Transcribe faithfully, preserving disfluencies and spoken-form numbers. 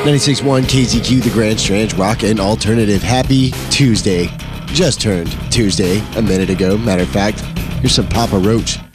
ninety-six point one K Z Q, the Grand Strange Rock and Alternative. Happy Tuesday. Just turned Tuesday a minute ago. Matter of fact, here's some Papa Roach.